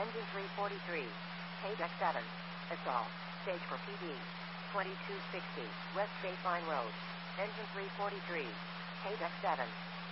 Engine 343. Deck 7. Assault. Stage for PD. 2260. West Baseline Road. Engine 343. Deck 7.